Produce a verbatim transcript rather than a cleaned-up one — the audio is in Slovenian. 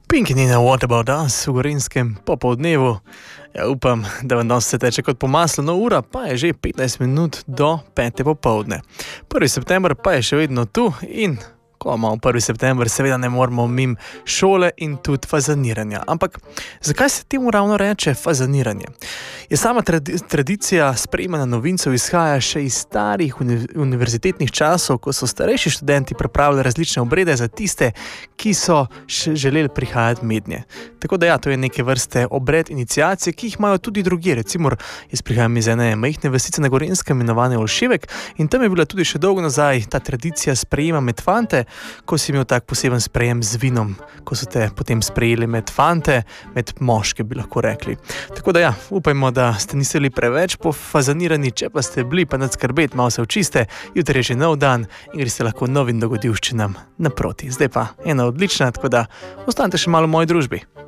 Pink in Nina What About Us v Gorenjskem popoldnevu. Ja, upam, da vam danes se teče kot po maslu, no ura pa je že petnajst minut do pete popoldne. prvi september pa je še vedno tu in ko imamo prvi september, seveda ne moramo mimo šole in tudi fazaniranja. Ampak zakaj se temu ravno reče fazaniranje? Je sama tradi- tradicija sprejemanja novincev izhaja še iz starih uni- univerzitetnih časov, ko so starejši študenti pripravljali različne obrede za tiste, ki so še želeli prihajati mednje. Tako da ja, to je neke vrste obred iniciacije, ki jih imajo tudi drugje. Recimo, jaz prihajam iz ene majhne vasice na Gorenjskem, imenovane Olševek, in tam je bila tudi še dolgo nazaj ta tradicija sprejema med fante, ko si imel tak poseben sprejem z vinom, ko so te potem sprejeli med fante, med moške, bi lahko rekli. Tako da ja, upajmo, da ste niste bili preveč pofazanirani, če pa ste bili, pa nad skrbeti, malo se učiste, jutri je že nov dan in greste lahko novim dogodivščinam naproti. Zdaj pa ena odlična, tako da ostanite še malo v moji družbi.